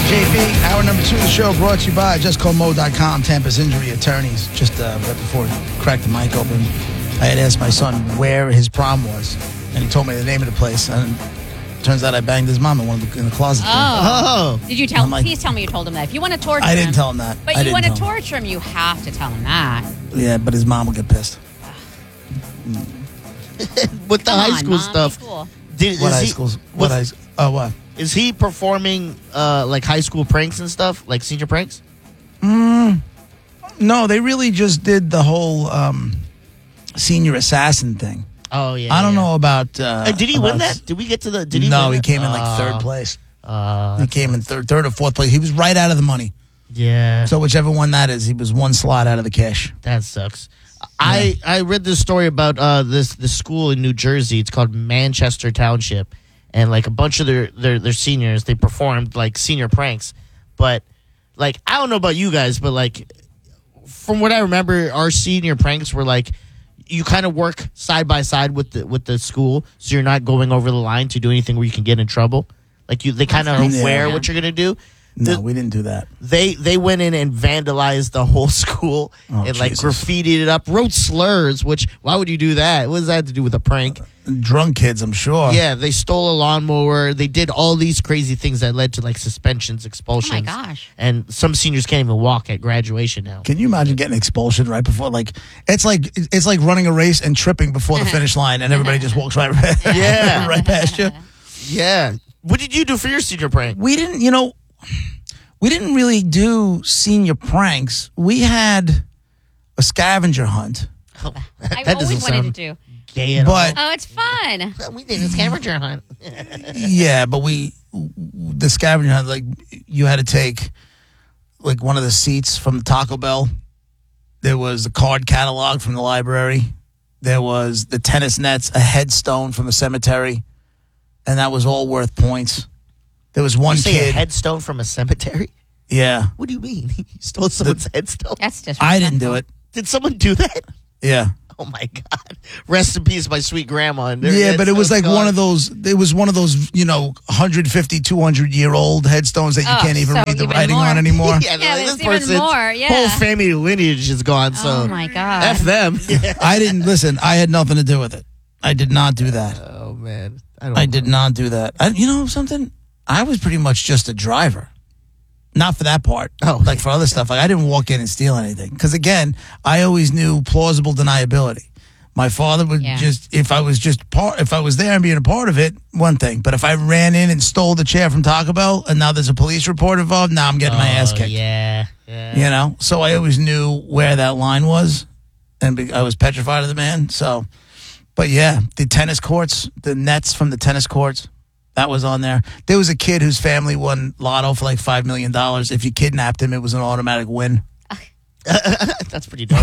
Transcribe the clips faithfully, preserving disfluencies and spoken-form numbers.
J P, hour number two of the show brought to you by just call mo dot com, Tampa's injury attorneys. Just uh, right before I cracked the mic open, I had asked my son where his prom was, and he told me the name of the place, and turns out I banged his mom in one of the, in the closet. Oh. oh. Did you tell him? like, Please tell me you told him that. If you want to torture him. I didn't tell him that. But I you want to tell him. torture him, you have to tell him that. Yeah, but his mom will get pissed. With the Come high on, school Mom, stuff. be cool. Did, What is high he, schools? What with- high school? Oh, what? Is he performing uh, like high school pranks and stuff, like senior pranks? Mm, no, they really just did the whole um, senior assassin thing. Oh yeah. I don't yeah. know about. Uh, Uh, did he about win that? Did we get to the? Did he? no, win he that? came in like Uh, third place. Uh, He came in third, third or fourth place. He was right out of the money. yeah. So whichever one that is, he was one slot out of the cash. That sucks. I, I read this story about uh, this this school in New Jersey. It's called Manchester Township, and like a bunch of their, their their seniors, they performed like senior pranks. But like I don't know about you guys, but like from what I remember, our senior pranks were like you kind of work side by side with the with the school, so you're not going over the line to do anything where you can get in trouble. Like you, they kind of are nice. aware Yeah. what you're gonna do. No, The- we didn't do that. They they went in and vandalized the whole school Oh, and like Jesus. graffitied it up, wrote slurs. Which why would you do that? What does that have to do with a prank? Drunk kids, I'm sure. Yeah, they stole a lawnmower. They did all these crazy things that led to like suspensions, expulsions. Oh, my gosh. And some seniors can't even walk at graduation now. Can you imagine getting expulsion right before? Like it's like it's like running a race and tripping before the finish line, and everybody just walks right Yeah. right past you. Yeah. What did you do for your senior prank? We didn't, you know, we didn't really do senior pranks. We had a scavenger hunt, Oh, I that always doesn't wanted to sound do. gay at but Oh, it's fun. all. We did a scavenger hunt. yeah, but we the scavenger hunt, like you had to take like one of the seats from the Taco Bell. There was the card catalog from the library. There was the tennis nets, a headstone from the cemetery, and that was all worth points. There was one You say kid. a headstone from a cemetery? yeah, What do you mean? You stole someone's headstone? That's disrespectful. I didn't do it. Did someone do that? Yeah. Oh my God! Rest in peace, my sweet grandma. And their Yeah, but it was like headstone's one gone. of those. It was one of those, you know, one hundred fifty, two hundred year old headstones that you Oh, can't even so read the even writing more. on anymore. Yeah, Yeah, like, there's this even person's more, yeah. whole family lineage is gone. So Oh my god. f them. I didn't listen. I had nothing to do with it. I did not do that. Oh man, I don't. I did not do that. I, you know something? I was pretty much just a driver. Not for that part. Oh. Like for other stuff. Like I didn't walk in and steal anything. Because again, I always knew plausible deniability. My father would Yeah. just, if I was just part, if I was there and being a part of it, one thing. But if I ran in and stole the chair from Taco Bell and now there's a police report involved, now I'm getting my ass Oh, kicked. Yeah, yeah. You know? So I always knew where that line was. And be, I was petrified of the man. So, but yeah, the tennis courts, the nets from the tennis courts. That was on there. There was a kid whose family won lotto for like five million dollars. If you kidnapped him, it was an automatic win. That's pretty dope.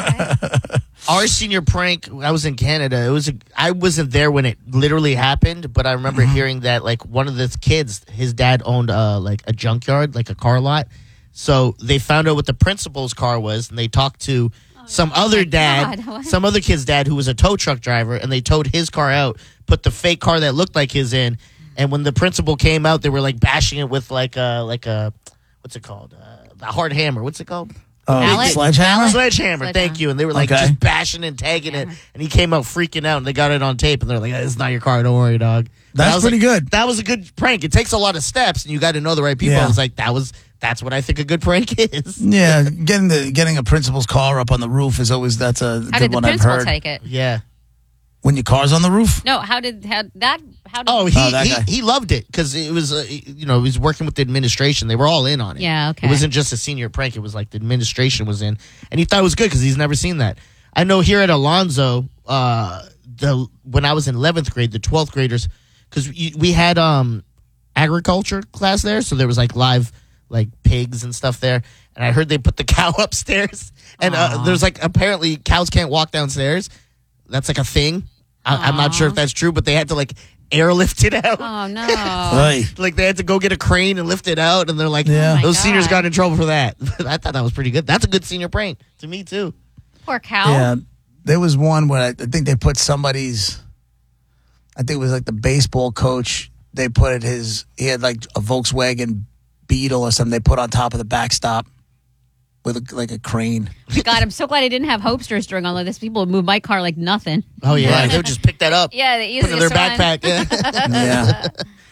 Our senior prank, I was in Canada. It was a, I wasn't there when it literally happened, but I remember Mm-hmm. hearing that like one of the kids, his dad owned uh, like a junkyard, like a car lot. So they found out what the principal's car was, and they talked to some other my dad, God. some other kid's dad who was a tow truck driver, and they towed his car out, put the fake car that looked like his in, and when the principal came out, they were like bashing it with like a like a what's it called? Uh, the hard hammer. What's it called? Oh, Mallet? sledgehammer? Sledgehammer, Sledgehammer. thank you. And they were like Okay. just bashing and tagging it, and he came out freaking out, and they got it on tape, and they're like, "It's not your car, don't worry, dog." But That's I was pretty like, good. That was a good prank. It takes a lot of steps, and you got to know the right people. Yeah. I was like, that was that's what I think a good prank is. Yeah, getting the getting a principal's car up on the roof is always that's a How good did the one I've principal heard. take it? Yeah. When your car's on the roof? No, how did how that how did Oh, he Oh, that guy. he, he loved it because it was uh, you know he was working with the administration. They were all in on it. Yeah, okay. It wasn't just a senior prank. It was like the administration was in, and he thought it was good because he's never seen that. I know here at Alonzo, uh, the when I was in eleventh grade, the twelfth graders, because we had um agriculture class there, so there was like live like pigs and stuff there. And I heard they put the cow upstairs, and uh, Aw. there's like apparently cows can't walk downstairs. That's like a thing. I, I'm not sure if that's true, but they had to like airlift it out. Oh no. Right. Like they had to go get a crane and lift it out, and they're like, Yeah. Oh my those seniors God. got in trouble for that. I thought that was pretty good. That's a good senior prank to me too. Poor cow. Yeah. There was one where I, I think they put somebody's, I think it was like the baseball coach. They put it his, he had like a Volkswagen beetle or something they put on top of the backstop with a, like a crane. God, I'm so glad I didn't have Hopesters during all of this. People would move my car like nothing. Oh yeah, Right. they would just pick that up. Yeah, the Put it in their easiest one. backpack. Yeah. Yeah.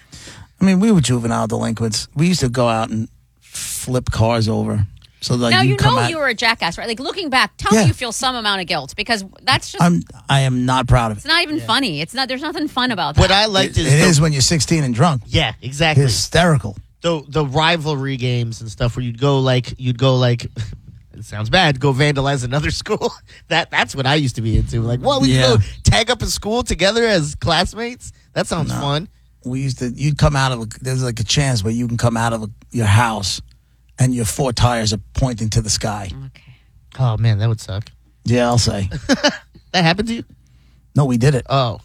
I mean, we were juvenile delinquents. We used to go out and flip cars over. So like Now you come know out, you were a jackass, right? Like looking back, tell Yeah. me you feel some amount of guilt because that's just I'm I am not proud of it's it. not even funny. It's not. There's nothing fun about that. What I liked It is it the, is when you're sixteen and drunk. yeah, exactly. Hysterical. the the rivalry games and stuff where you'd go like you'd go like it sounds bad go vandalize another school. that that's what I used to be into. Like, what we Yeah. can go tag up in school together as classmates. That sounds No. fun. We used to. You'd come out of. A, there's like a chance where you can come out of a, your house, and your four tires are pointing to the sky. Okay. Oh man, that would suck. Yeah, I'll say. That happened to you? No, we did it. Oh,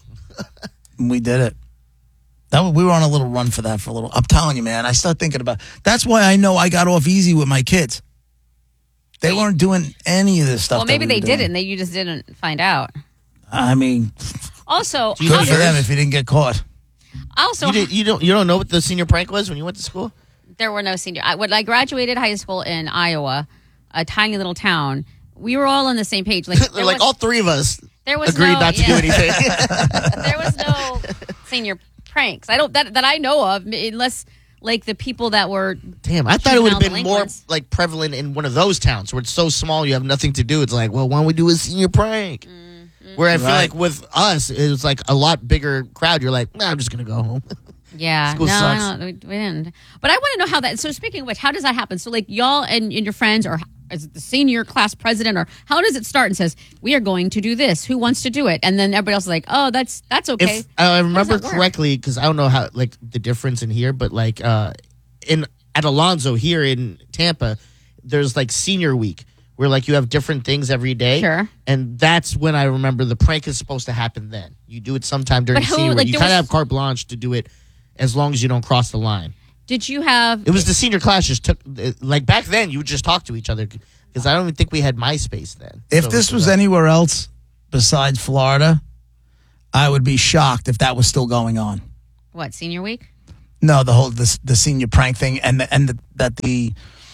We did it. That was, we were on a little run for that for a little. I'm telling you, man. I start thinking about. That's why I know I got off easy with my kids. They weren't doing any of this stuff. Well, that maybe we they were doing. didn't. They you just didn't find out. I mean, Also, you good know for yours? them if you didn't get caught. also you, did, you don't you don't know what the senior prank was when you went to school? there were no senior. I, when I graduated high school in Iowa, a tiny little town, we were all on the same page. Like, They're there like was, all three of us there was agreed no, not to yeah, do anything. There was no senior pranks. I don't that that I know of, unless like the people that were. Damn, I thought it would have been Juvenile more delinquents. like prevalent in one of those towns where it's so small you have nothing to do. It's like, well, why don't we do a senior prank? Mm-hmm. Where I feel Right. like with us, it was like a lot bigger crowd. You're like, nah, I'm just gonna go home. Yeah, School no, sucks. I don't, we, we didn't. But I want to know how that. So speaking of which, how does that happen? So like y'all and, and your friends, or is it the senior class president, or how does it start and says we are going to do this? Who wants to do it? And then everybody else is like, oh, that's that's okay. If I remember that work? correctly, because I don't know how like the difference in here, but like uh, in at Alonzo here in Tampa, there's like senior week where like you have different things every day. Sure. And that's when I remember the prank is supposed to happen. Then you do it sometime during But who, senior week. like, You there kind of was- have carte blanche to do it as long as you don't cross the line. Did you have? It was the senior class just took like back then you would just talk to each other because I don't even think we had MySpace then. If So this it was uh, anywhere else besides Florida, I would be shocked if that was still going on. What, senior week? No, the whole the, the senior prank thing, and the, and the, that the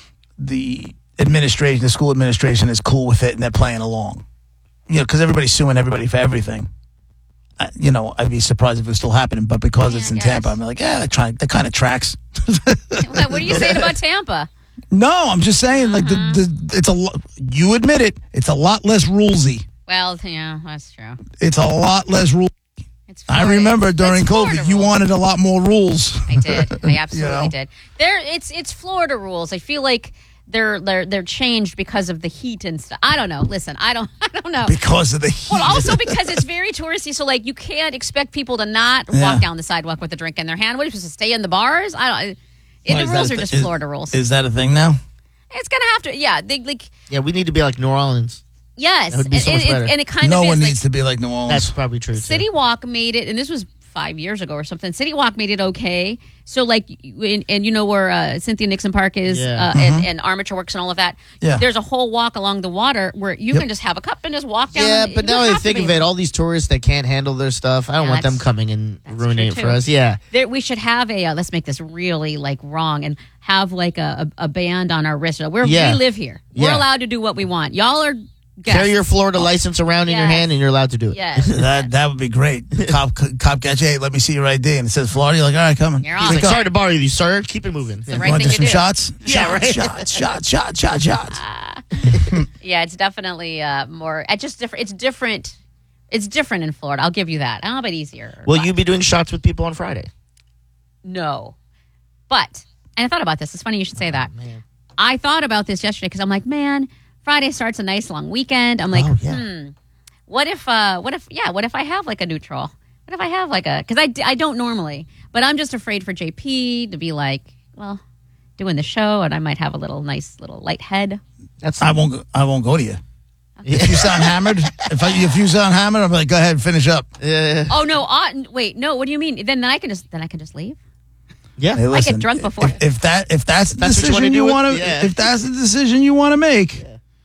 the administration, the school administration, is cool with it, and they're playing along. You know, because everybody's suing everybody for everything. I, you know, I'd be surprised if it was still happening, but because Yeah, it's I in guess. Tampa, I'm like, yeah, that, try, that kind of tracks. what, what are you saying about Tampa? No, I'm just saying, like Uh-huh. the, the it's a lo- you admit it, it's a lot less rulesy. Well, yeah, that's true. It's a lot less rule. It's I Florida. remember It's- during it's Florida COVID, you rules. wanted a lot more rules. I did. I absolutely know? did. There, it's it's Florida rules. I feel like they're they're they're changed because of the heat and stuff. I don't know. Listen, I don't I don't know. Because of the heat. Well, also because it's very touristy, so like you can't expect people to not Yeah. walk down the sidewalk with a drink in their hand. What are you supposed to stay in the bars? I don't. It, Why, the is that rules a are thi- just is- Florida rules. Is that a thing now? It's gonna have to. Yeah, they like yeah, we need to be like New Orleans. yes, That would be so and, much and- better. and it kind No of one is. needs like, to be like New Orleans. That's probably true. Too. City Walk made it, and this was five years ago or something. City Walk made it okay. So like, and, and you know where uh, Cynthia Nixon Park is, Yeah. uh, and, and Armature Works and all of that. Yeah. There's a whole walk along the water where you Yep. can just have a cup and just walk down. Yeah, and but you now don't I have to think be- of it, all these tourists that can't handle their stuff, I don't Yeah, want them that's- coming and that's ruining true, it for too. us. Yeah. There, we should have a. Uh, let's make this really like wrong and have like a, a, a band on our wrist. We're, Yeah. We live here. We're Yeah. allowed to do what we want. Y'all are guests. Carry your Florida license around in your Yes. hand and you're allowed to do it. Yes. that that would be great. Cop cop catch you. Hey, let me see your I D, and it says Florida. You're like, all right, coming. You're He's on. like, Pick up. sorry to bother you, sir. Keep it moving. the Yeah. right You want to thing do to some do. shots? Yeah, shots, right. shots, shots, shots, shots, shots. Yeah, it's definitely uh, more. It's just different. It's different. It's different in Florida. I'll give you that. I don't know about easier. Will but- you be doing shots with people on Friday? No, but and I thought about this. It's funny you should say that. Man. I thought about this yesterday because I'm like, man, Friday starts a nice long weekend. I'm like, Oh, yeah. hmm, what if, uh, what if, yeah, what if I have like a neutral? What if I have like a? Because I, d- I don't normally, but I'm just afraid for J P to be like, well, doing the show, and I might have a little nice little light head. That's I won't. Go, I won't go to you. If you sound hammered, if I, if you sound hammered, I'm like, go ahead and finish up. Yeah. Oh no! Uh, n- wait, no. What do you mean? Then I can just then I can just leave. Yeah. Hey, listen, drunk before. If, if that if that's the That's what you wanna decision do you with- want to, yeah. if that's the decision you want to make,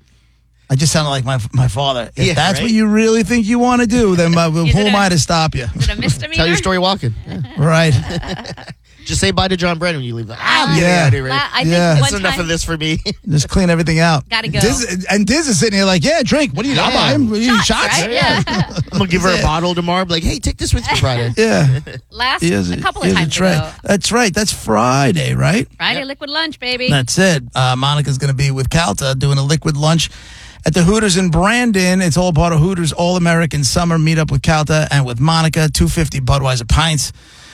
I just sounded like my my father. If Yeah, that's right? what you really think you want to do, then uh, who Is it am a- I to stop you? Is it a misdemeanor? Tell your story walking. Yeah. Right? Just say bye to John Brennan when you leave. Like, ah, I'm Yeah. yeah. out of here. La- I think Yeah. one That's enough time- of this for me. Just clean everything out. Gotta go. Diz, and Diz is sitting here like, yeah, drink. What do you? I'm Yeah. buying what do you, Shots, shots. right? Yeah. I'm gonna give her a bottle tomorrow. Be like, hey, take this with you Friday. Yeah. Last Here's a couple of here's a times tray. ago. That's right. That's Friday, right? Friday liquid lunch, baby. That's it. Uh, Monica's going to be with Calta doing a liquid lunch at the Hooters in Brandon. It's all part of Hooters All American Summer Meetup with Calta and with Monica. two fifty Budweiser pints.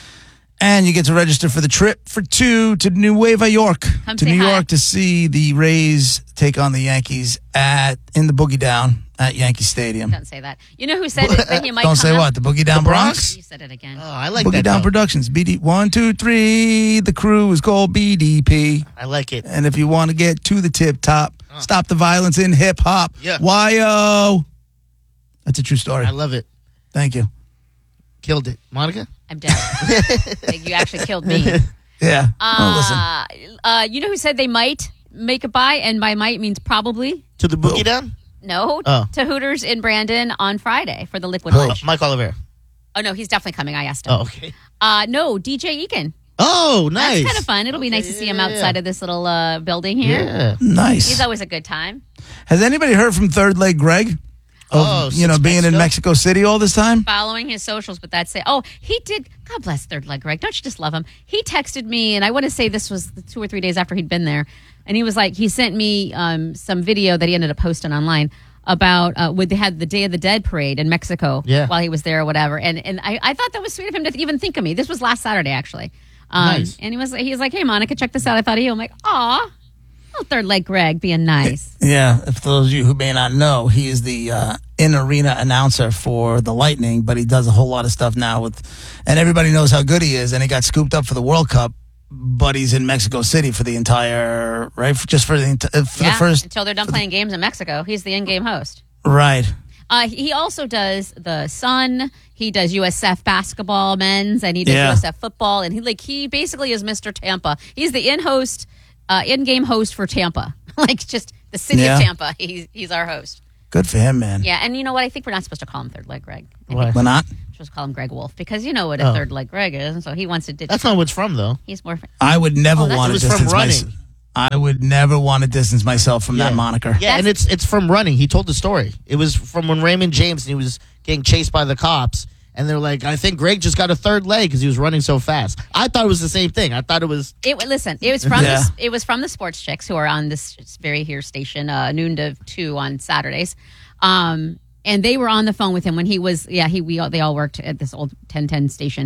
And you get to register for the trip for two to Nueva York, Come to say New hi. York to see the Rays take on the Yankees at in the Boogie Down at Yankee Stadium. Don't say that. You know who said it, that he might Don't come say up? what? The Boogie Down The Bronx? Bronx? You said it again. Oh, I like Boogie that. Down though. Productions. B D one, two, three. The crew is called B D P. I like it. And if you want to get to the tip top, stop the violence in hip hop. Yeah. Y O. That's a true story. I love it. Thank you. Killed it, Monica. I'm dead. Like, you actually killed me. Yeah. oh, listen. Uh, uh, you know who said they might make a buy, and by might means probably? To the boogie down. No, Oh. to Hooters in Brandon on Friday for the liquid Who? lunch. Mike Oliver. Oh no, he's definitely coming. I asked him. Oh, okay. Uh, no, D J Egan. Oh, nice. That's kind of fun. It'll be nice to see him yeah, outside yeah. of this little uh, building here. Yeah. Nice. He's always a good time. Has anybody heard from Third Leg Greg? Oh, you know, since being in Mexico? Mexico City all this time? Following his socials, but that's it. Oh, he did. God bless Third Leg Greg. Don't you just love him? He texted me, and I want to say this was the two or three days after he'd been there, and he was like, he sent me um, some video that he ended up posting online about uh, when they had the Day of the Dead parade in Mexico Yeah. while he was there or whatever. And and I, I thought that was sweet of him to even think of me. This was last Saturday actually. Um, Nice. And he was he was like, hey Monica, check this out. I thought of you. I'm like, aw, oh Third Leg Greg being nice. Yeah. For those of you who may not know, he is the uh, in-arena announcer for the Lightning, but he does a whole lot of stuff now with, and everybody knows how good he is. And he got scooped up for the World Cup, but he's in Mexico City for the entire, right? For, just for the, ent- uh, for Yeah, the first, until they're done playing games in Mexico. He's the in-game host. right. Uh, he also does the Sun. He does U S F basketball men's, and he does Yeah. U S F football. And he like he basically is Mister Tampa. He's the in host, uh, in game host for Tampa. Like just the city Yeah. of Tampa. He's he's our host. Good for him, man. Yeah, and you know what? I think we're not supposed to call him Third Leg Greg. I Why? think Why not? we're supposed to call him Greg Wolf because you know what a Oh. Third Leg Greg is, and so he wants to ditch. That's not what's from though. He's more. I would never Oh, that's- want It to was from distance running. myself. I would never want to distance myself from that Yeah. moniker. Yeah, and it's it's from running. He told the story. It was from when Raymond James and he was getting chased by the cops, and they're like, "I think Greg just got a third leg because he was running so fast." I thought it was the same thing. I thought it was. It listen. It was from Yeah. this, it was from the sports chicks who are on this very here station, uh, noon to two on Saturdays, um, and they were on the phone with him when he was. Yeah, he we all, they all worked at this old ten ten station,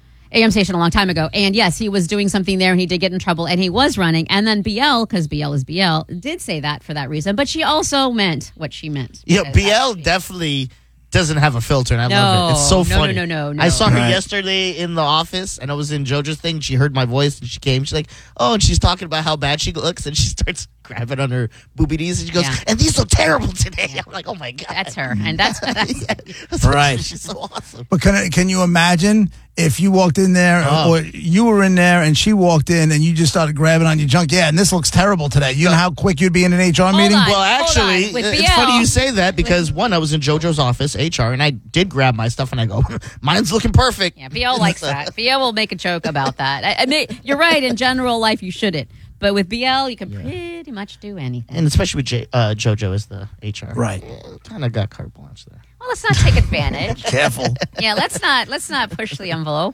A M station a long time ago. And yes, he was doing something there, and he did get in trouble, and he was running. And then B L, because B L is B L, did say that for that reason, but she also meant what she meant. Yeah, Because B L that's- definitely doesn't have a filter, and I love No, it. It's so no, funny. no, no, no, I saw no. her Right. yesterday in the office, and I was in JoJo's thing. She heard my voice, and she came. She's like, "Oh," and she's talking about how bad she looks, and she starts grabbing on her boobies, and she goes, Yeah. "And these look terrible today." I'm like, "Oh my god, That's her, and that's, that's Yeah. That's why Right. She's so awesome. But can I- can you imagine if you walked in there Oh. or you were in there and she walked in and you just started grabbing on your junk? Yeah, and this looks terrible today. You know how quick you'd be in an H R Hold meeting? on. Well, Hold actually, on. With it's B L funny you say that because one, I was in JoJo's office, H R, and I did grab my stuff, and I go, "Mine's looking perfect." Yeah, B L likes that. B L will make a joke about that. I, I mean, you're right. In general life, you shouldn't. But with B L, you can pretty much do anything. And especially with J, uh, JoJo as the H R, Right. Kind of got carte blanche there. Well, let's not take advantage. Careful. Yeah, let's not let's not push the envelope.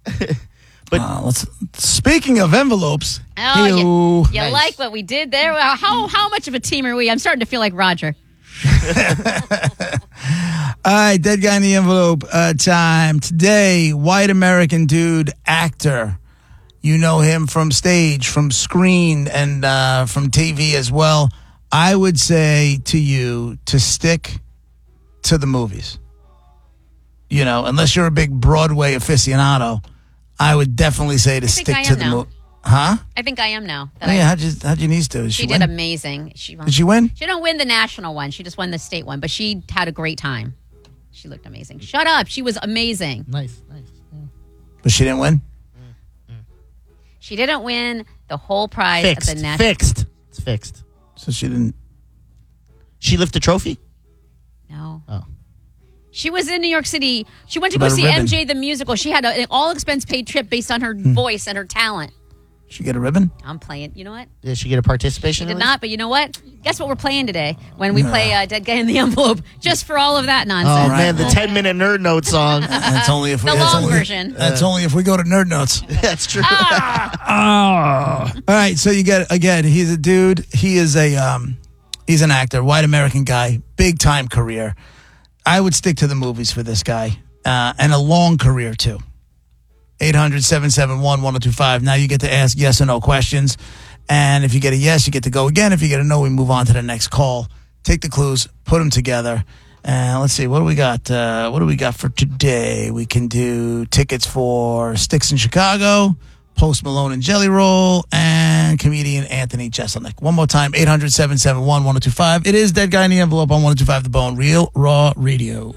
Uh, let's. Speaking of envelopes, Oh, you, ew. you Nice. like what we did there? Well, how how much of a team are we? I'm starting to feel like Roger. All right, dead guy in the envelope uh, time. Today, white American dude, actor. You know him from stage, from screen, and uh, from T V as well. I would say to you to stick to the movies. You know, unless you're a big Broadway aficionado, I would definitely say to think stick I to am the now. movie. Huh? I think I am now. That Oh, I, yeah, how'd you, how'd you niece do? Did she she did win? amazing. She Did she win? She didn't win the national one. She just won the state one, but she had a great time. She looked amazing. Shut up. She was amazing. Nice, nice. Yeah. But she didn't win? She didn't win the whole prize Fixed, at the national. fixed. It's fixed. So she didn't. She lift the trophy. No. Oh, She was in New York City. She went to About go a see ribbon. M J the musical. She had a- an all-expense-paid trip based on her Hmm. voice and her talent. She get a ribbon? I'm playing. You know what? Did she get a participation? She did at least? not, but you know what? Guess what we're playing today when we play uh, Dead Guy in the Envelope, just for all of that Oh nonsense. man, the ten minute nerd note song. That's only if we, The that's long only, version. That's only if we go to Nerd Notes. That's true. Oh. All right, so you get again. He's a dude. He is a um, he's an actor, white American guy, big time career. I would stick to the movies for this guy, uh, and a long career too. eight hundred, seven seven one, one oh two five. Now you get to ask yes or no questions, and if you get a yes, you get to go again. If you get a no, we move on to the next call. Take the clues, put them together, and let's see what do we got. Uh, what do we got for today? We can do tickets for Sticks in Chicago, Post Malone and Jelly Roll, and comedian Anthony Jeselnik. One more time, eight hundred, seven seven one, one oh two five. It is Dead Guy in the Envelope on one oh two five The Bone, Real Raw Radio.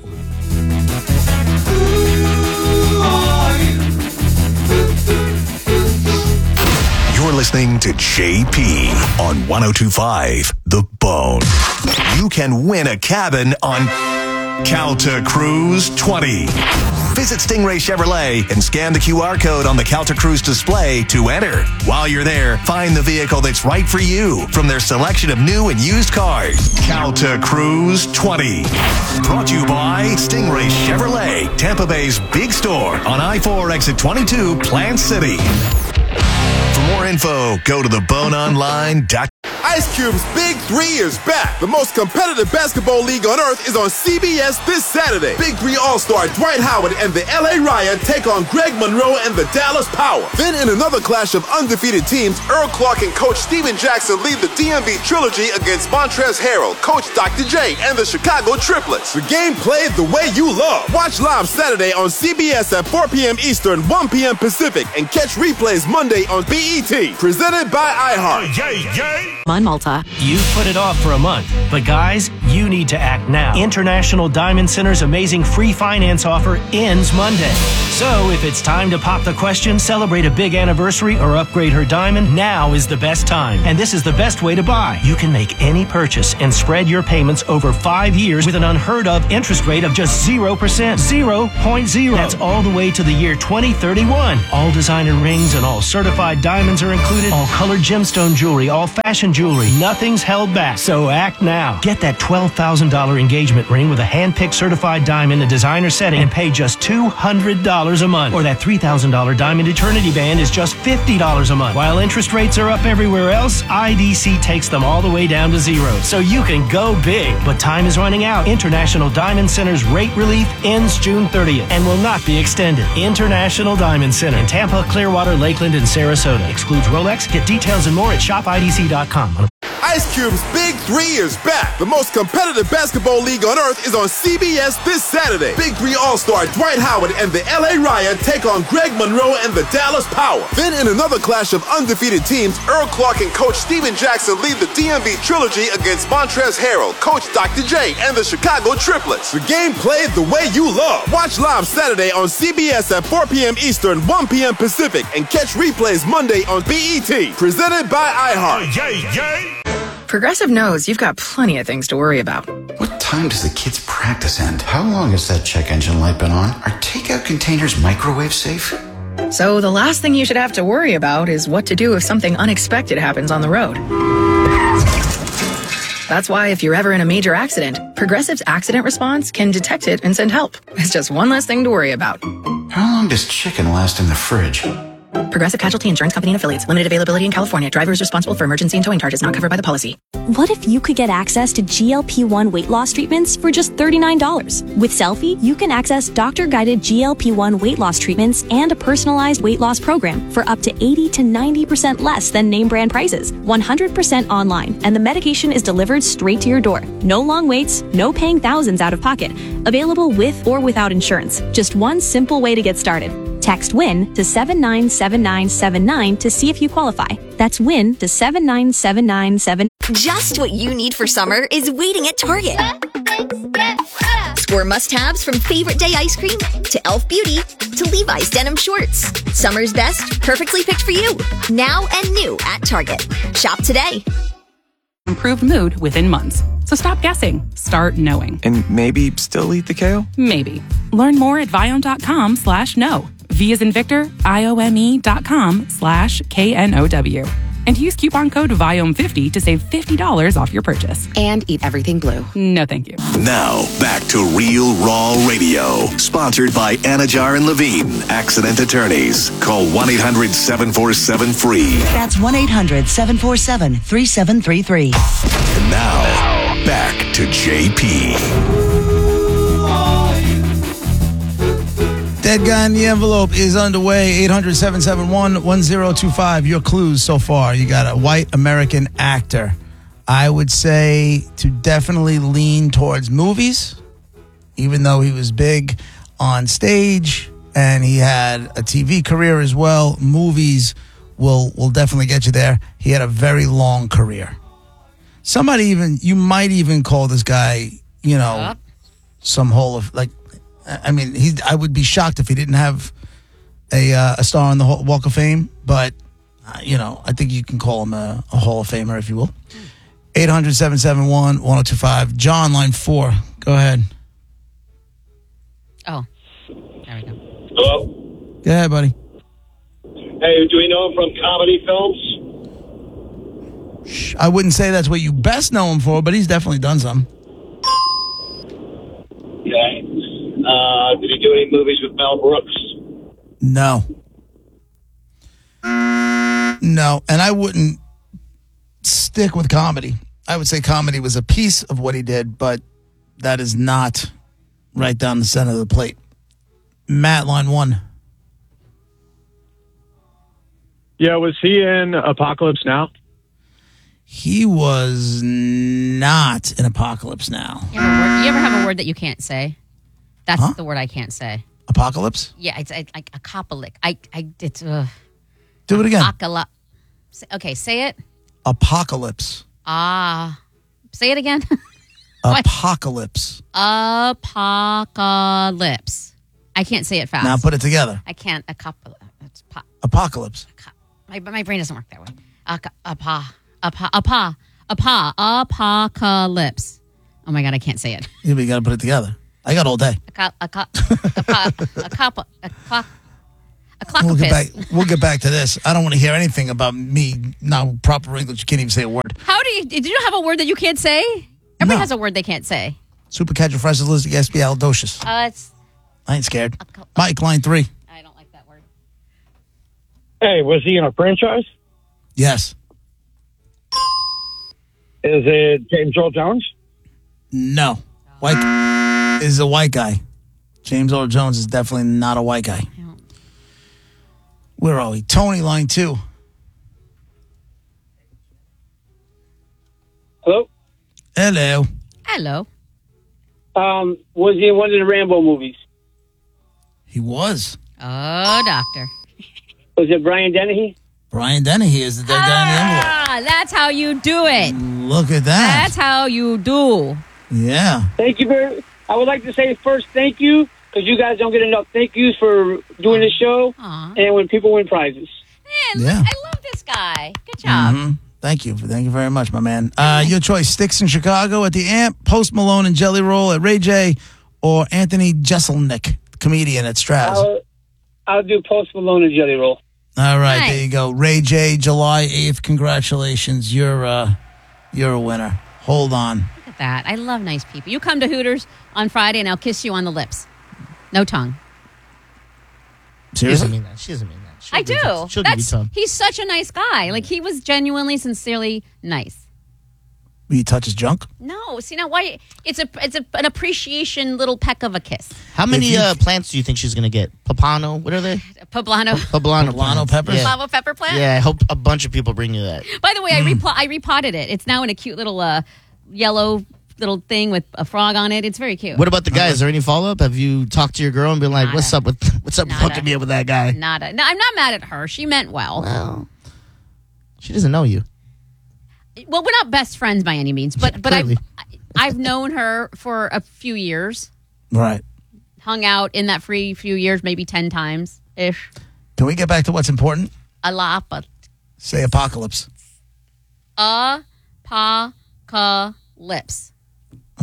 You're listening to J P on one oh two five The Bone. You can win a cabin on Calta Cruise twenty. Visit Stingray Chevrolet and scan the Q R code on the Calta Cruise display to enter. While you're there, find the vehicle that's right for you from their selection of new and used cars. Calta Cruise twenty. Brought to you by Stingray Chevrolet, Tampa Bay's big store on I four exit twenty-two, Plant City. For more info, go to the bone online dot com. Ice Cube's Big Three is back. The most competitive basketball league on earth is on C B S this Saturday. Big Three All-Star Dwight Howard and the L A Riot take on Greg Monroe and the Dallas Power. Then in another clash of undefeated teams, Earl Clark and Coach Steven Jackson lead the D M V Trilogy against Montrezl Harrell, Coach Doctor J, and the Chicago Triplets. The game played the way you love. Watch live Saturday on C B S at four p.m. Eastern, one p.m. Pacific, and catch replays Monday on B E T. Presented by iHeart. Yay, yay. On Malta. You've put it off for a month, but guys, you need to act now. International Diamond Center's amazing free finance offer ends Monday. So if it's time to pop the question, celebrate a big anniversary, or upgrade her diamond, now is the best time. And this is the best way to buy. You can make any purchase and spread your payments over five years with an unheard of interest rate of just zero percent. zero point zero. That's all the way to the year twenty thirty-one. All designer rings and all certified diamonds are included. All colored gemstone jewelry, all fashion jewelry. Nothing's held back. So act now. Get that twelve thousand dollars engagement ring with a hand-picked certified diamond, a designer setting, and pay just two hundred dollars a month. Or that three thousand dollars diamond eternity band is just fifty dollars a month. While interest rates are up everywhere else, I D C takes them all the way down to zero. So you can go big. But time is running out. International Diamond Center's rate relief ends June thirtieth and will not be extended. International Diamond Center in Tampa, Clearwater, Lakeland, and Sarasota. Excludes Rolex. Get details and more at shop I D C dot com. Ice Cube's Big Three is back. The most competitive basketball league on earth is on C B S this Saturday. Big Three All-Star Dwight Howard and the L A Riot take on Greg Monroe and the Dallas Power. Then in another clash of undefeated teams, Earl Clark and Coach Steven Jackson lead the D M V Trilogy against Montrezl Harrell, Coach Doctor J, and the Chicago Triplets. The game played the way you love. Watch live Saturday on C B S at four p.m. Eastern, one p.m. Pacific, and catch replays Monday on B E T. Presented by iHeart. Yay, yay. Progressive knows you've got plenty of things to worry about. What time does the kids' practice end? How long has that check engine light been on? Are takeout containers microwave safe? So the last thing you should have to worry about is what to do if something unexpected happens on the road. That's why if you're ever in a major accident, Progressive's accident response can detect it and send help. It's just one less thing to worry about. How long does chicken last in the fridge? Progressive Casualty Insurance Company and Affiliates. Limited availability in California. Driver is responsible for emergency and towing charges not covered by the policy. What if you could get access to G L P one weight loss treatments for just thirty-nine dollars? With Selfie, you can access doctor-guided G L P one weight loss treatments and a personalized weight loss program for up to eighty to ninety percent less than name brand prices. one hundred percent online, and the medication is delivered straight to your door. No long waits, no paying thousands out of pocket. Available with or without insurance. Just one simple way to get started. Text WIN to seven nine seven nine seven nine to see if you qualify. That's WIN to seven nine seven nine seven. Just what you need for summer is waiting at Target. Score must-haves from Favorite Day ice cream to Elf Beauty to Levi's denim shorts. Summer's best, perfectly picked for you. Now and new at Target. Shop today. Improved mood within months. So stop guessing. Start knowing. And maybe still eat the kale? Maybe. Learn more at Viome.com slash know. V as in Victor, I-O-M-E dot com slash K-N-O-W. And use coupon code Viome fifty to save fifty dollars off your purchase. And eat everything blue. No, thank you. Now, back to Real Raw Radio. Sponsored by Anajar and Levine, Accident Attorneys. Call one eight hundred seven four seven free. That's one eight hundred seven four seven three seven three three. And now, back to J P. Dead Guy in the Envelope is underway. eight hundred seven seven one one zero two five. Your clues so far. You got a white American actor. I would say to definitely lean towards movies, even though he was big on stage and he had a T V career as well. Movies will, will definitely get you there. He had a very long career. Somebody even, you might even call this guy, you know, yep. some Hall of, like, I mean, he. I would be shocked if he didn't have a uh, a star on the Walk of Fame. But, uh, you know, I think you can call him a, a Hall of Famer, if you will. eight hundred seven seven one one zero two five. John, line four. Go ahead. Oh, there we go. Hello? Go ahead, buddy. Hey, do we know him from comedy films? I wouldn't say that's what you best know him for, but he's definitely done some. Okay. Uh, did he do any movies with Mel Brooks? No. No, and I wouldn't stick with comedy. I would say comedy was a piece of what he did, but that is not right down the center of the plate. Matt, line one. Yeah, was he in Apocalypse Now? He was not in Apocalypse Now. You ever, word, you ever have a word that you can't say? That's huh? the word I can't say. Apocalypse? Yeah, it's like a apocalypse. I, I, it's uh, do it again. Apocalypse. Okay, say it. Apocalypse. Ah, say it again. Apocalypse. Apocalypse. I can't say it fast. Now put it together. I can't. It's po- Apocalypse. My my brain doesn't work that way. Apa apa apa apa apa apocalypse. Oh my god, I can't say it. Yeah, but you got to put it together. I got all day. A cop, a cop, a cop, a cop, a clock, a clock. We'll get back. We'll get back to this. I don't want to hear anything about me now. Proper English. You can't even say a word. How do you? Did you have a word that you can't say? Everybody no. has a word they can't say. Supercalifragilisticexpialidocious. Uh, it's. I ain't scared. Mike, line three. I don't like that word. Hey, was he in a franchise? Yes. Is it James Earl Jones? No. White is a white guy. James Earl Jones is definitely not a white guy. Where are we? Tony, line two. Hello? Hello. Hello. Um, was he in one of the Rambo movies? He was. Oh, doctor. Was it Brian Dennehy? Brian Dennehy is the dead guy in the envelope. Ah, that's how you do it. Look at that. That's how you do. Yeah. Thank you very I would like to say first thank you, because you guys don't get enough thank yous for doing this show. Aww. And when people win prizes. Man, yeah. I love this guy. Good job. Mm-hmm. Thank you. Thank you very much, my man. Uh, your choice, Sticks in Chicago at the Amp, Post Malone and Jelly Roll at Ray J, or Anthony Jeselnik, comedian at Straz. I'll, I'll do Post Malone and Jelly Roll. All right, nice. There you go. Ray J, July eighth. Congratulations. You're, uh, you're a winner. Hold on. Look at that. I love nice people. You come to Hooters on Friday and I'll kiss you on the lips. No tongue. She doesn't mean that. She doesn't mean that. She'll I do. You, she'll That's, give you tongue. he's such a nice guy. Like, he was genuinely, sincerely nice. Will you touch his junk? No. See, now, why? It's a it's a, an appreciation little peck of a kiss. How many uh, plants do you think she's going to get? Poblano? What are they? Poblano. Poblano, Poblano peppers? Yeah. Poblano pepper plant? Yeah, I hope a bunch of people bring you that. By the way, I, repl- I repotted it. It's now in a cute little uh, yellow little thing with a frog on it. It's very cute. What about the guy? Is there any follow-up? Have you talked to your girl and been like, Nada. what's up with what's up Nada. hooking me up with that guy? Nada. No, I'm not mad at her. She meant well. Well, she doesn't know you. Well, we're not best friends by any means, but but I've, Clearly. I've known her for a few years. Right. Hung out in that free few years, maybe ten times ish. Can we get back to what's important? A lot, but Say apocalypse. apocalypse.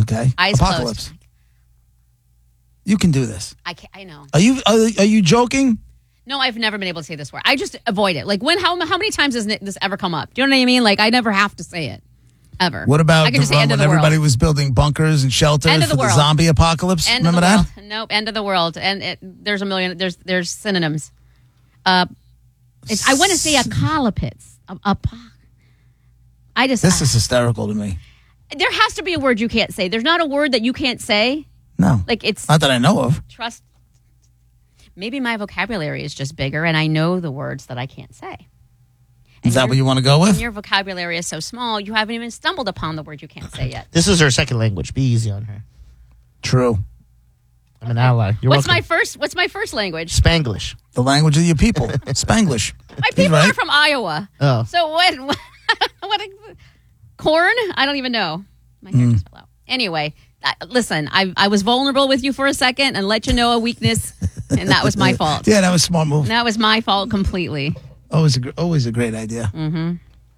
Okay. Eyes Apocalypse. closed. You can do this. I can't, I know. Are you are, are you joking? No, I've never been able to say this word. I just avoid it. Like when? How how many times has this ever come up? Do you know what I mean? Like I never have to say it ever. What about I can the just say run end of when the everybody world. was building bunkers and shelters End of for the the world. zombie apocalypse? End Remember of the that? world. Nope. End of the world. And it, there's a million. There's there's synonyms. Uh, it's, I want to say apocalypse. A, a, I just. This is hysterical to me. There has to be a word you can't say. There's not a word that you can't say. No. Like it's Not that I know of. trust. Maybe my vocabulary is just bigger, and I know the words that I can't say. Is that what you want to go And with? your vocabulary is so small, you haven't even stumbled upon the word you can't say yet. This is her second language. Be easy on her. True. I'm an ally. You're what's welcome. my first? What's my first language? Spanglish. The language of your people. Spanglish. My people right. are from Iowa. Oh. So what? What? what corn? I don't even know. My hair just fell out. Anyway, I, listen. I I was vulnerable with you for a second and let you know a weakness, and that was my fault. Yeah, that was a smart move. That was my fault completely. Always a, gr- always a great idea. Mm-hmm.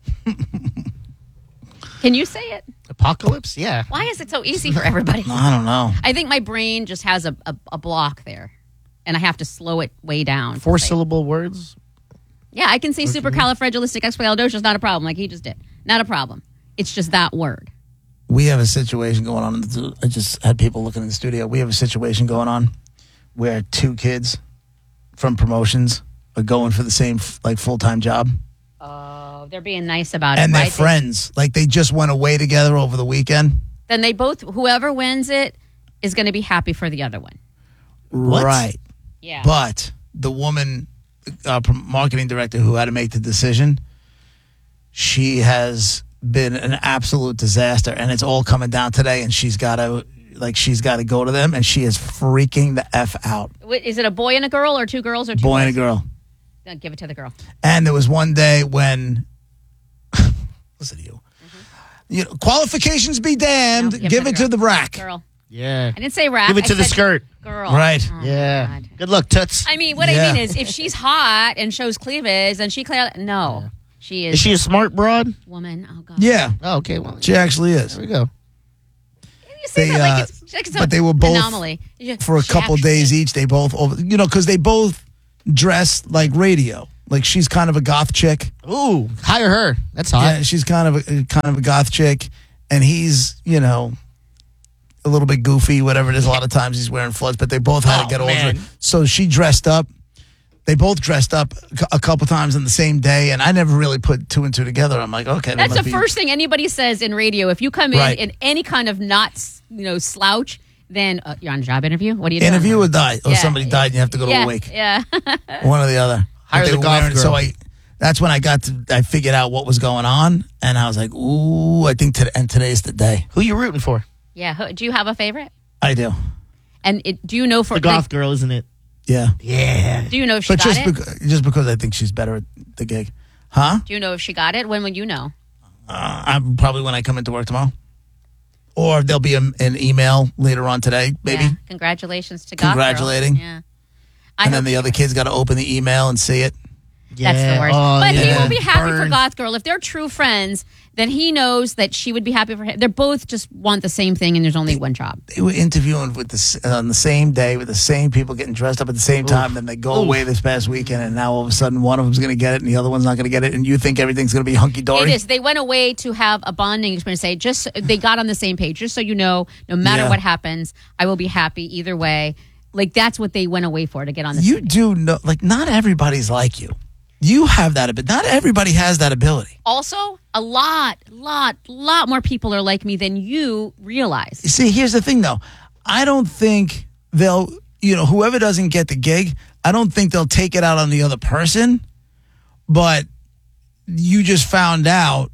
Can you say it? Apocalypse? Yeah. Why is it so easy for everybody? I don't know. I think my brain just has a, a, a block there, and I have to slow it way down. Four syllable words? Yeah, I can say supercalifragilisticexpialidocious, not a problem, like he just did. Not a problem. It's just that word. We have a situation going on. In the, I just had people looking in the studio. We have a situation going on where two kids from promotions are going for the same like full time job, Oh, they're being nice about it, and they're right? friends. Like they just went away together over the weekend. Then they both, whoever wins it, is going to be happy for the other one. What? Right. Yeah. But the woman, uh, prom- marketing director who had to make the decision, she has been an absolute disaster, and it's all coming down today. And she's got to, like, she's got to go to them, and she is freaking the f out. Wait, is it a boy and a girl, or two girls, or two Boy and a boys? girl. Then give it to the girl. And there was one day when, listen to you, you know, qualifications be damned. No, give it give to it the to the rack. Girl. Yeah. I didn't say rack. Give it I to the said skirt. Girl. Right. Oh, Yeah. God. Good luck, Toots. I mean, what Yeah. I mean is, if she's hot and shows cleavage, then she clear. No, she is. Is she a smart broad? woman? Oh God. Yeah, Oh, okay. Well, she actually is. there we go. You say They, that like uh, it's, like it's but a they were both anomaly. You- for a she couple actually days is. each. They both, over, you know, because they both dress like radio. Like she's kind of a goth chick. Ooh, hire her. That's hot. Yeah, she's kind of a kind of a goth chick, and he's, you know, a little bit goofy. Whatever it is, a lot of times he's wearing floods. But they both had Oh, to get man. over it. So she dressed up. They both dressed up a cou- a couple times in the same day, and I never really put two and two together. I'm like, okay, that That's must the be- first thing anybody says in radio. If you come in Right. in any kind of not, you know, slouch, then uh, you're on a job interview. What are you doing? interview or die, or Yeah. somebody died, and you have to go to yeah, a wake. Yeah. One or the other. Hire But they the were goth wearing- So girl. I, that's when I got to, I figured out what was going on, and I was like, ooh, I think today, and today's the day. Who you rooting for? yeah. Who- Do you have a favorite? I do. And it, do you know for The goth like, girl, isn't it? Yeah. Yeah. do you know if she But got just, it? bec- just because I think she's better at the gig. Huh? do you know if she got it? When would you know? Uh, I'm probably when I come into work tomorrow. Or there'll be a, an email later on today, maybe. Yeah. Congratulations to Goth Girl. Congratulating. Yeah. I And then hope the she other wins. kids got to open the email and see it. That's the worst. Oh, but he yeah. will be happy for Burn. Goth Girl. If they're true friends, then he knows that she would be happy for him. They're both just want the same thing, and there's only one job. They were interviewing with the, s- on the same day with the same people getting dressed up at the same time. Then they go away this past weekend, and now all of a sudden one of them's going to get it and the other one's not going to get it, and you think everything's going to be hunky dory. It is. They went away to have a bonding experience. Say, just they got on the same page. Just so you know, no matter Yeah. what happens, I will be happy either way. Like that's what they went away for, to get on the You same page. do know, like, not everybody's like you. You have that ability. Not everybody has that ability. Also, a lot, lot, lot more people are like me than you realize. You see, here's the thing, though. I don't think they'll, you know, whoever doesn't get the gig, I don't think they'll take it out on the other person. But you just found out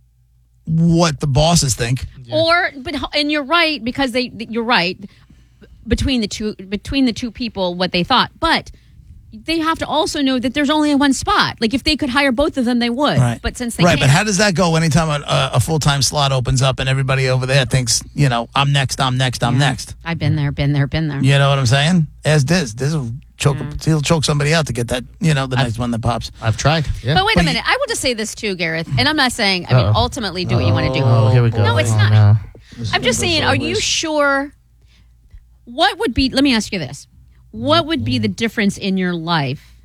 what the bosses think. Or, but and you're right because they. You're right between the two between the two people what they thought, but they have to also know that there's only one spot. Like if they could hire both of them, they would. Right. But since they right, can't, but how does that go anytime a, a, a full-time slot opens up and everybody over there thinks, you know, I'm next, I'm next, I'm next. I've been there, been there, been there. You know what I'm saying? As Diz. Diz will choke, he'll choke somebody out to get that, you know, the next one that pops. I've tried. Yeah. But wait a Well, minute, I will just say this too, Gareth, and I'm not saying. I mean, Uh-oh. ultimately, do what you want to do. Oh, here we go. No, it's Oh, not. no. I'm just saying, are you sure? What would be, let me ask you this. What would be the difference in your life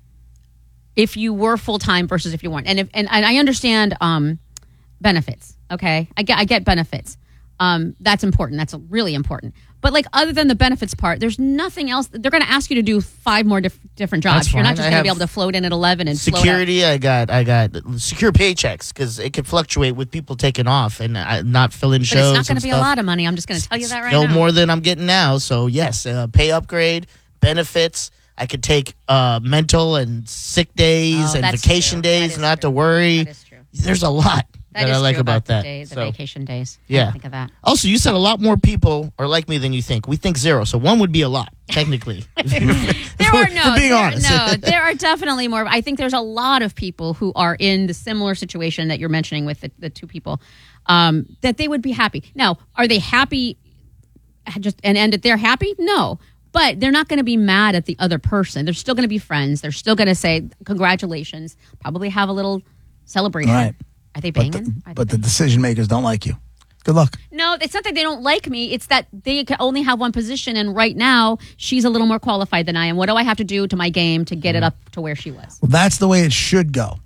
if you were full-time versus if you weren't? And if and, and I understand um, benefits, okay? I get I get benefits. Um, that's important. That's really important. But like other than the benefits part, there's nothing else. They're going to ask you to do five more diff- different jobs. That's You're not fine. just I going to be have able to float in at eleven and float out. Security, I got I got secure paychecks because it could fluctuate with people taking off and uh, not filling But shows. it's not going and to be stuff. a lot of money. I'm just going to tell you that right No now. more than I'm getting now. So yes, uh, pay upgrade, benefits. I could take uh, mental and sick days Oh, and that's vacation true. days, That and not have to worry. That is true. There's a lot That that, is I like true about, the that. day- the So, vacation days. I yeah. didn't think of that. Also, you said a lot more people are like me than you think. We think zero, so one would be a lot technically. There are no, For being there, honest. no, there are definitely more. I think there's a lot of people who are in the similar situation that you're mentioning with the, the two people, um, that they would be happy. Now, are they happy? Just and and they're happy? No, but they're not going to be mad at the other person. They're still going to be friends. They're still going to say congratulations. Probably have a little celebration. Right. Are they But banging? the, but the decision makers don't like you. Good luck. No, it's not that they don't like me. It's that they can only have one position, and right now she's a little more qualified than I am. What do I have to do to my game to get it up to where she was? Well, that's the way it should go.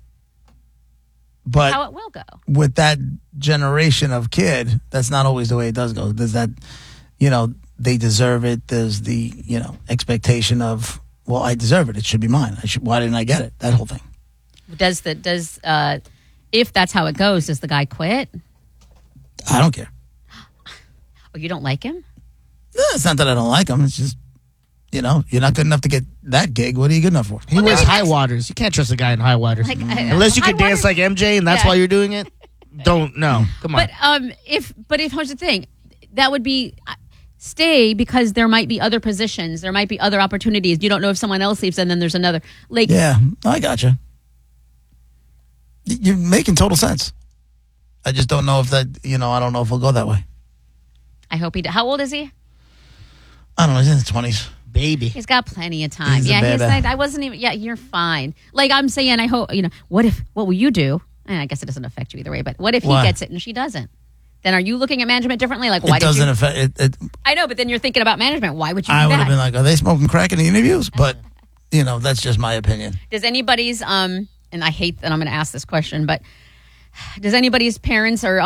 But How it will go. with that generation of kid, that's not always the way it does go. There's that, you know, they deserve it. There's the, you know, expectation of, well, I deserve it. It should be mine. I should. Why didn't I get it? That whole thing. Does the does uh, if that's how it goes, does the guy quit? I don't care. Oh, you don't like him? No, it's not that I don't like him. It's just, you know, you're not good enough to get that gig. What are you good enough for? He wears high waters. You can't trust a guy in high waters. Like, I- Unless you high can dance waters- like M J and that's Yeah. why you're doing it. Don't, no. Come on. But um, if but if here's the thing, that would be uh, stay because there might be other positions, there might be other opportunities. You don't know if someone else leaves, and then there's another. Like, Yeah, I gotcha. Y- You're making total sense. I just don't know if that, you know, I don't know if we'll go that way. I hope he. d- How old is he? I don't know. He's in his twenties. Baby. He's got plenty of time. He's a yeah, he's baby. like, I wasn't even. Yeah, you're fine. Like I'm saying, I hope you know. What if? What will you do? And I guess it doesn't affect you either way. But what if Why? he gets it and she doesn't? Then are you looking at management differently? Like, why It did doesn't you? affect it. it I know, but then you're thinking about management. Why would you? I do would that? have been like, are they smoking crack in the interviews? But, you know, that's just my opinion. Does anybody's um? And I hate that I'm going to ask this question, but does anybody's parents or